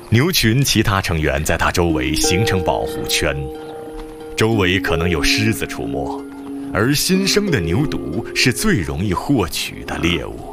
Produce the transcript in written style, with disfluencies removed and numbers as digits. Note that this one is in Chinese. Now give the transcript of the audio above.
牛群其他成员在它周围形成保护圈，周围可能有狮子出没，而新生的牛犊是最容易获取的猎物。